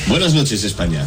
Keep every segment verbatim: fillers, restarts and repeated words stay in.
Buenas noches, España.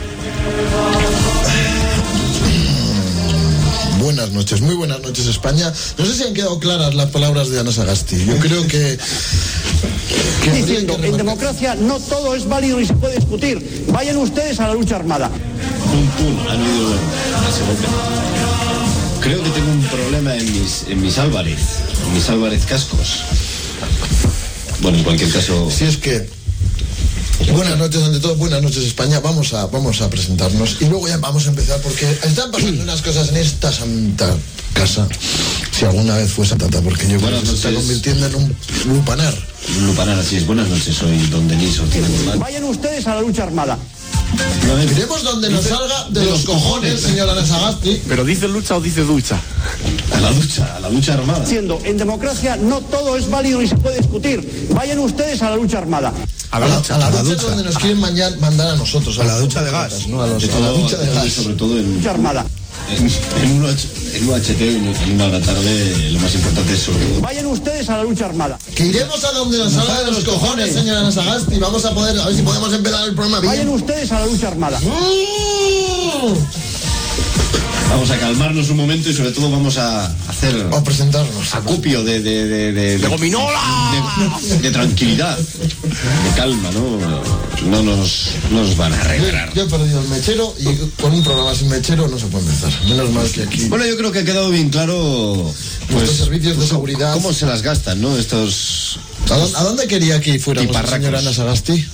Buenas noches, muy buenas noches, España. No sé si han quedado claras las palabras de Ana Sagasti. Yo creo que... que diciendo, que en democracia no todo es válido ni se puede discutir. Vayan ustedes a la lucha armada. Pum, pum, han oído la segunda. Creo que tengo un problema en mis, en mis Álvarez, en mis Álvarez cascos. Bueno, en cualquier caso... Si es que... Buenas noches, ante todo, buenas noches, España. Vamos a, vamos a presentarnos y luego ya vamos a empezar, porque están pasando unas cosas en esta santa casa, si alguna vez fue santa, porque yo creo que se está convirtiendo en un lupanar. Un lupanar, así es. Buenas noches, soy don Denis Ortiz de Guzmán. Vayan ustedes a la lucha armada. Iremos donde nos salga de, de los cojones, señor Ana Sagasti. ¿Pero dice lucha o dice ducha? A la ducha, a la ducha armada. Diciendo, en democracia no todo es válido ni se puede discutir. Vayan ustedes a la lucha armada. A la, a la ducha, a la ducha, ducha donde nos quieren mañana, mandar a nosotros. A, a la ducha de gas. No, a, los, todo, a la ducha de gas. Sobre todo en ducha armada. En, en, un, en un H T, en una de la tarde, lo más importante es sobre todo. Vayan ustedes a la lucha armada. Que iremos a donde nos salga de los cojones, señora Ana Sagasti. Vamos a poder, a ver si podemos empezar el programa bien. Vayan ustedes a la lucha armada. ¡Uh! Vamos a calmarnos un momento y sobre todo vamos a hacer... A presentarnos. Acopio de... ¡De, de, de, de gominola! De, de tranquilidad, de calma, ¿no? No nos, no nos van a arreglar. Yo, yo he perdido el mechero y con un programa sin mechero no se puede empezar. Menos mal que aquí... Bueno, yo creo que ha quedado bien claro... Pues, estos servicios de seguridad... ¿Cómo se las gastan, no? Estos... ¿A dónde, ¿a dónde quería que fuéramos, señora Ana Sagasti?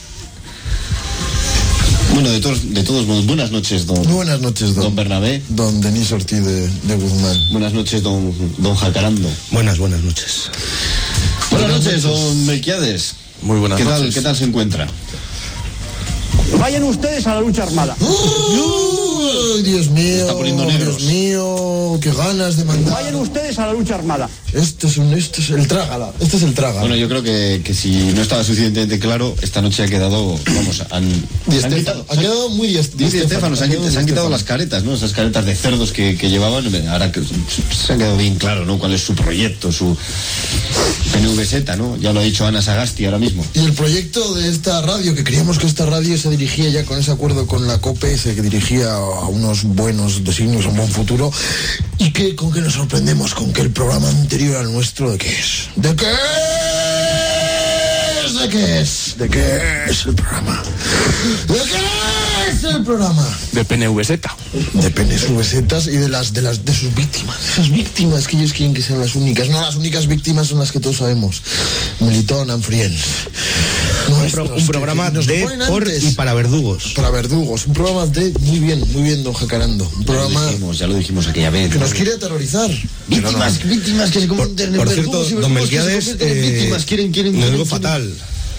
Bueno, de todos, de todos modos, buenas noches, don... Buenas noches, don... Don Bernabé. Don Denis Ortiz de, de Guzmán. Buenas noches, don, don Jacarando. Buenas, buenas noches. Buenas, buenas noches, don Melquiades. Muy buenas ¿Qué noches. Tal, ¿Qué tal se encuentra? Vayan ustedes a la lucha armada. ¡Uh! Dios mío, está poniendo negros. Dios mío, qué ganas de mandar. Vayan ustedes a la lucha armada. Este es un, este es el trágala, este es el trágala. Bueno, yo creo que, que si no estaba suficientemente claro, esta noche ha quedado, vamos, han, se han quitado, ha quedado muy Di Stéfano, se han, quitado, se han quitado las caretas, ¿no? Esas caretas de cerdos que, que llevaban, ahora que se han quedado bien claro, ¿no? Cuál es su proyecto, su P N V Z, ¿no? Ya lo ha dicho Ana Sagasti ahora mismo. Y el proyecto de esta radio, que creíamos que esta radio se dirigía ya con ese acuerdo con la COPE, se dirigía a unos buenos designios, a un buen futuro, y que con que nos sorprendemos con que el programa anterior al nuestro, ¿de qué es? ¿De qué es? ¿De qué es? ¿De qué es el programa? ¿De qué es el programa? De P N V Z. De P N V Z y de las de las de sus víctimas. Esas víctimas que ellos quieren que sean las únicas. No, las únicas víctimas son las que todos sabemos. Melitón and Friends. Un, pro, un programa de, por y para verdugos. Para verdugos. Un programa de... Muy bien, muy bien, don Jacarando. Un programa... Ya lo dijimos, ya lo dijimos aquella vez. Que nos quiere aterrorizar. Víctimas, no. víctimas que se convierten en Por cierto, don Melquiades, eh, víctimas, quieren, quieren... me digo fatal.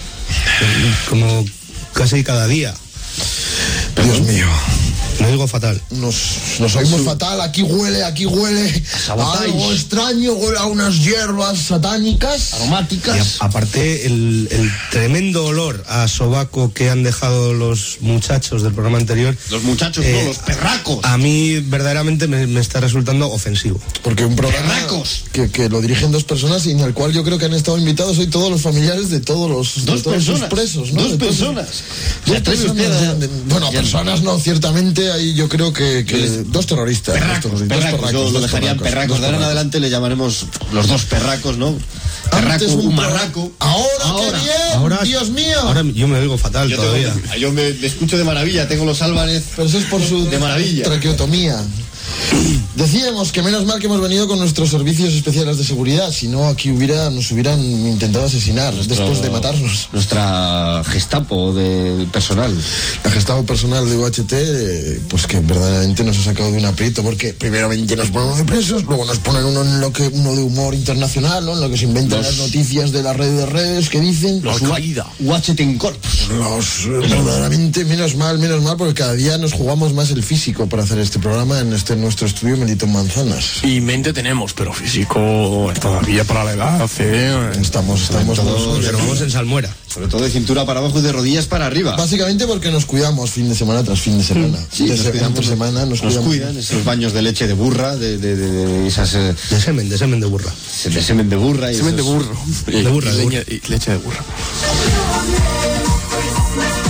Como casi cada día. Dios mío. No digo fatal. Nos, nos oímos fatal, aquí huele, aquí huele a algo extraño, huele a unas hierbas satánicas, aromáticas. Y a, aparte el, el tremendo olor a sobaco que han dejado los muchachos del programa anterior. Los muchachos, eh, no, los perracos. A mí verdaderamente me, me está resultando ofensivo. Porque un programa que, que lo dirigen dos personas y en el cual yo creo que han estado invitados hoy todos los familiares de todos los, dos de todos personas, los presos, ¿no? Dos de personas. Dos personas de, de, bueno, ya personas no, ciertamente ahí yo creo que, que les, dos terroristas. Perracos, dos perracos, perracos, yo dos lo dejarían perracos, perracos. De ahora en adelante le llamaremos los dos perracos, ¿no? Perraco, un, un marraco. Ahora, ahora, qué bien, ahora, Dios mío. Ahora yo me oigo fatal yo todavía. Tengo, yo me, me escucho de maravilla, tengo los Álvarez. Pero eso es por su de maravilla. traqueotomía. Decíamos que menos mal que hemos venido con nuestros servicios especiales de seguridad, si no aquí hubiera, nos hubieran intentado asesinar Nuestro, después de matarnos. Nuestra Gestapo de personal. La Gestapo personal de U H T, pues que verdaderamente nos ha sacado de un aprieto, porque primeramente nos ponen de presos, luego nos ponen uno en lo que uno de humor internacional, ¿no? En lo que se inventan los, las noticias de las redes de redes que dicen los U H T en corpus. Los verdaderamente menos mal, menos mal, porque cada día nos jugamos más el físico para hacer este programa en este nuestro estudio Melitón Manzanas. Y mente tenemos, pero físico todavía para la edad, ¿eh? Estamos, estamos todos, pero vamos en salmuera. Sobre todo de cintura para abajo y de rodillas para arriba. Básicamente porque nos cuidamos fin de semana tras fin de semana. Sí, de nos semana cuidamos, tras semana nos, nos cuidamos. cuidan esos baños de leche de burra, de, de, de, de esas... Eh, de semen, de semen de burra. De semen de burra. Y semen esos, de burro. De burra, y, de leña, burra. y leche de burra. Qué bonito.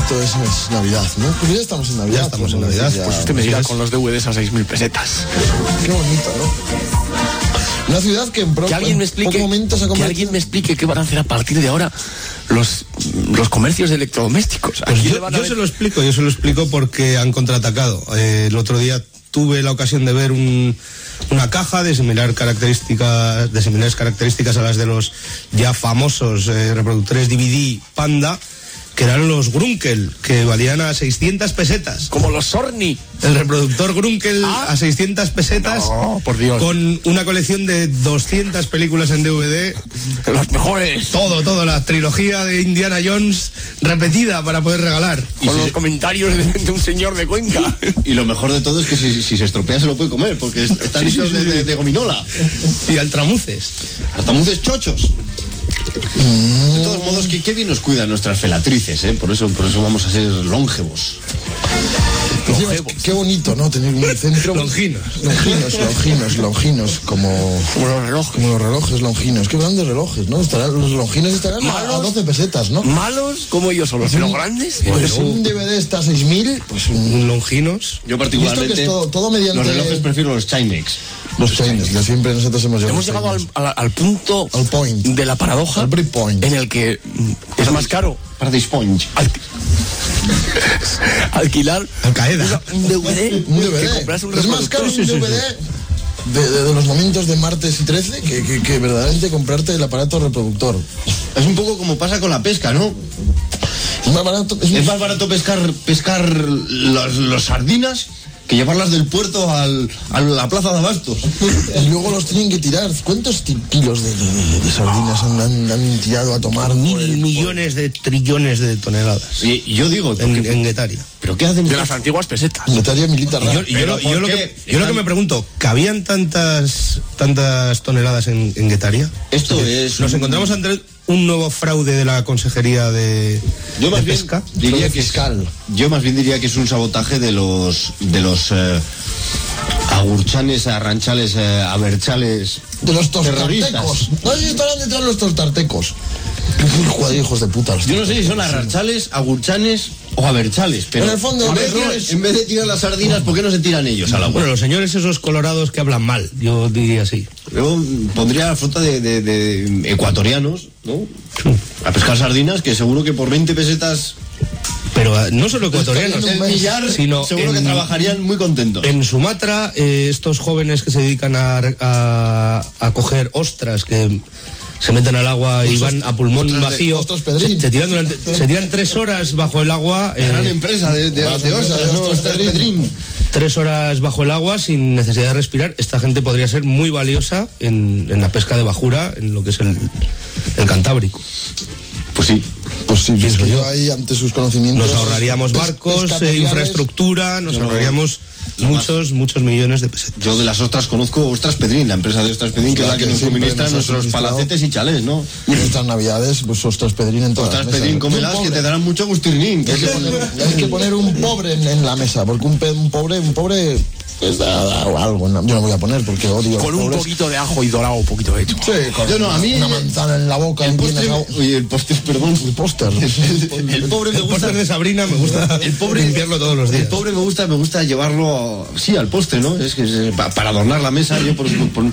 bonito es, es Navidad, ¿no? Pues ya estamos en Navidad. Ya estamos en pues, Navidad. ya, Pues usted me dirá con los D V Ds a seis mil pesetas. Qué bonito, ¿no? Una ciudad que en, pro, Que alguien me en explique, poco momento se ha que convertido... alguien me explique qué van a hacer a partir de ahora los, los comercios de electrodomésticos. Pues Aquí yo le van a yo ver- se lo explico, yo se lo explico porque han contraatacado. Eh, el otro día tuve la ocasión de ver un, una caja de similar características, de similares características a las de los ya famosos eh, reproductores D V D Panda, que eran los Grunkel, que valían a seiscientas pesetas. Como los Sorni. El reproductor Grunkel ¿Ah? a seiscientas pesetas, No, por Dios. con una colección de doscientas películas en D V D. Los mejores. Todo, todo, la trilogía de Indiana Jones repetida para poder regalar. Con los comentarios de, de un señor de Cuenca. Y lo mejor de todo es que si, si se estropea se lo puede comer, porque es- están Sí, sí, hechos sí, de, sí. de- de gominola. Y altramuces. Hartamuces chochos. De todos modos, que qué bien nos cuidan nuestras felatrices, ¿eh? Por eso, por eso vamos a ser longevos. Encima, es- qué bonito, ¿no? Tener un centro... Longinos. Longinos, longinos, longinos, como... Como los relojes. Como los relojes longinos. Qué grandes relojes, ¿no? Estarán, los longinos estarán a, a Malos. doce pesetas, ¿no? Malos como ellos son los pero grandes. Pues un D V D está a seis mil, pues un... Un Longinos. Yo Visto particularmente, que es todo- todo mediante- los relojes prefiero los Chimex. Los chains, que siempre nosotros hemos llegado. Hemos llegado al, al, al punto Al point. de la paradoja Al breakpoint. en el que mm, es más caro Paradise Sponge. alqui- alquilar Al Qaeda. una- un D V D, Un D V que D. comprarse un Es más caro un reproductor. D V D de, de- de los momentos de martes y trece que, que, que verdaderamente comprarte el aparato reproductor. Es un poco como pasa con la pesca, ¿no? Es más barato. Es Es más barato pescar pescar los, los sardinas que llevarlas del puerto al, a la plaza de abastos. Y luego los tienen que tirar. ¿Cuántos ti- kilos de, de- de sardinas han, han- han tirado a tomar? por Mil el- millones de trillones de toneladas. Y, y yo digo, En, ¿pero qué, en Guetaria. ¿pero qué hacen? De las antiguas pesetas. Monetaria militar. Y yo, y yo lo, y yo ¿por lo qué? que, yo lo que me pregunto, ¿cabían tantas tantas toneladas en, en Guetaria? Esto es Nos un- encontramos ante un nuevo fraude de la Consejería de, Yo más de bien Pesca. diría Fraude que es, fiscal. yo más bien diría que es un sabotaje de los de los eh, agurchanes, arranchales, eh, aberchales. De los terroristas. tostartecos. Ahí estarán detrás los tostartecos. Joder, hijos de puta. los Yo no sé si son tostartecos. arranchales, agurchanes o aberchales, pero En el fondo, en, los vez de tirar, errores- en vez de tirar las sardinas, ¿por qué no se tiran ellos al agua? Bueno, los señores esos colorados que hablan mal, yo diría así. Yo pondría la flota de, de- de ecuatorianos, ¿no? A pescar sardinas, que seguro que por veinte pesetas Pero eh, no solo ecuatorianos, el millar, sino seguro que en- trabajarían muy contentos. En Sumatra, eh, estos jóvenes que se dedican a, a, a coger ostras que se meten al agua y van a pulmón ostras de- vacío, ostras pedrín. se, se tiran durante, se tiran tres horas bajo el agua, eh, Gran empresa de, de, Gran de empresa ostras, de ¿no? ostras Ostras Pedrín. Pedrín. tres horas bajo el agua sin necesidad de respirar. Esta gente podría ser muy valiosa en, en la pesca de bajura, en lo que es el, el Cantábrico. Pues sí. Pues sí, Pienso pienso yo yo. ahí ante sus conocimientos. Nos ahorraríamos pes- barcos, eh, pescatoriales. infraestructura, nos Yo- ahorraríamos lo muchos, muchos millones de pesetas. Yo de las ostras conozco Ostras Pedrín, la empresa de Ostras Pedrín, que es la que nos siempre suministra nos ha nuestros suministrado. palacetes y chalés, ¿no? Y en estas navidades, pues ostras pedrín en todas Ostras las mesas. Pedrín, Y un cómelas que pobre. te darán mucho gustirnín. Hay que poner, hay que poner un pobre en, en la mesa, porque un, pe- un pobre, un pobre, pues da, da algo. en la- yo no voy a poner porque odio. a los Con un pobres. poquito de ajo y dorado, un poquito hecho. Sí, con Yo no, a mí- una manzana en la boca. El bien postre, asado. oye, el postre, perdón. El póster. El, el pobre me El gusta. póster de Sabrina me gusta El pobre limpiarlo todos los El días. pobre me gusta, me gusta llevarlo, sí, al postre, ¿no? Es que es, pa- para adornar la mesa, yo por, por-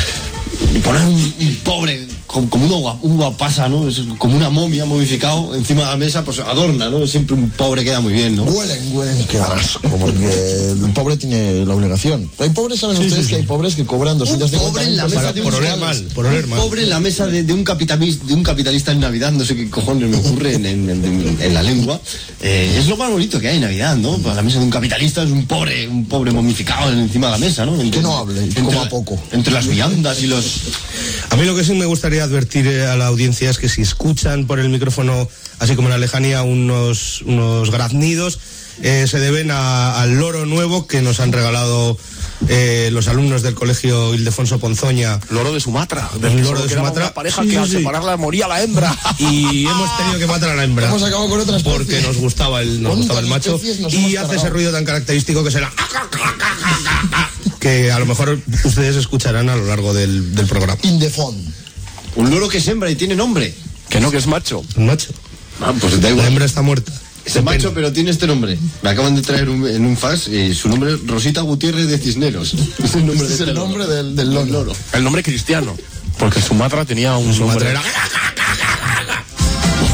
poner un, un pobre como, como una uva, uva pasa, ¿no? Es como una momia momificado encima de la mesa, pues adorna, ¿no? Siempre un pobre queda muy bien, ¿no? Huelen, huelen, qué asco, porque el pobre tiene la obligación. Hay pobres, ¿saben ustedes que hay pobres que cobran doscientos cincuenta pobre en la mil mesa pesetas de por un oler mensuales? mal, por oler Un mal. pobre en la mesa de, de un capitalista, de un capitalista en Navidad, no sé qué cojones me ocurre en, en- en- en la lengua. Eh, es lo más bonito que hay en Navidad, ¿no? Pues la mesa de un capitalista es un pobre, un pobre momificado encima de la mesa, ¿no? Entre- Que no hable, entre coma la- poco. Entre las viandas y los... A mí lo que sí me gustaría advertir eh, a la audiencia es que si escuchan por el micrófono, así como en la lejanía, unos, unos graznidos, eh, se deben a- al loro nuevo que nos han regalado eh, los alumnos del colegio Ildefonso Ponzoña. Loro de Sumatra. Un Del que loro solo de quedaba Sumatra. Una pareja Sí, que sí, al sí. separarla moría la hembra. Y hemos tenido que matar a la hembra. Hemos acabado con otra especie. Porque nos gustaba el, nos ¿Cuántas gustaba el macho. especies nos hemos Y hace cargado? ese ruido tan característico que será... que a lo mejor ustedes escucharán a lo largo del, del programa. Indefón. Un loro que sembra y tiene nombre. Que no, que es macho. El macho. Ah, pues da La igual. hembra está muerta. ese macho, pero tiene este nombre. Me acaban de traer un, en un fax y su nombre es Rosita Gutiérrez de Cisneros. Es el nombre, Este es de el este nombre del, del loro. El nombre cristiano, porque Sumatra tenía un Sumatra nombre... era...